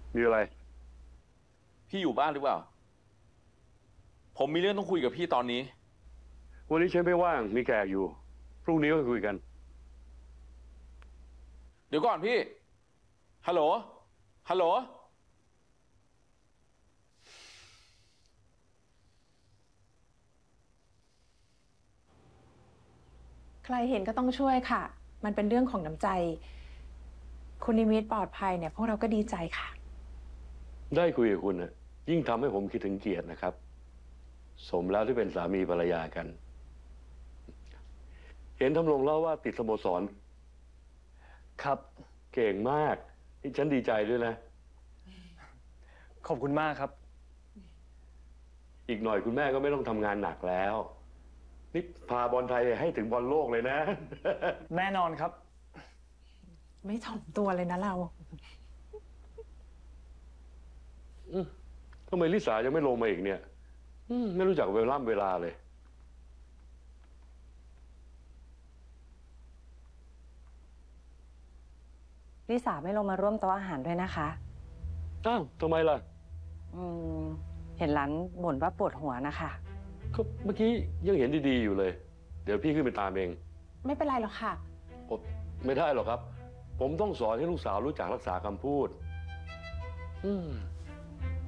มีอะไรพี่อยู่บ้านหรือเปล่าผมมีเรื่องต้องคุยกับพี่ตอนนี้วันนี้ฉันไม่ว่างมีแขกอยู่พรุ่งนี้ก็คุยกันเดี๋ยวก่อนพี่ฮัลโหลฮัลโหลใครเห็นก็ต้องช่วยค่ะ มันเป็นเรื่องของน้ำใจ คุณนิมิตปลอดภัยเนี่ยพวกเราก็ดีใจค่ะได้คุยกับคุณนะยิ่งทำให้ผมคิดถึงเกียรตินะครับสมแล้วที่เป็นสามีภรรยากันเห็นทำลงเล่าว่าติดสโมสรครับเก่งมากนี่ฉันดีใจด้วยนะขอบคุณมากครับอีกหน่อยคุณแม่ก็ไม่ต้องทำงานหนักแล้วนี่พาบอลไทยให้ถึงบอลโลกเลยนะแน่นอนครับไม่ถ่อมตัวเลยนะเราทำไมลิสายังไม่ลงมาอีกเนี่ยไม่รู้จักเวลาเลยลิสาไม่ลงมาร่วมโต๊ะอาหารด้วยนะคะอ้าวทำไมล่ะอืม เห็นร้านบ่นว่าปวดหัวนะคะก็เมื่อกี้ยังเห็นดีๆอยู่เลย เดี๋ยวพี่ขึ้นไปตามเองไม่เป็นไรหรอกค่ะโอ๊ะไม่ได้หรอกครับ ผมต้องสอนให้ลูกสาวรู้จักรักษาคำพูด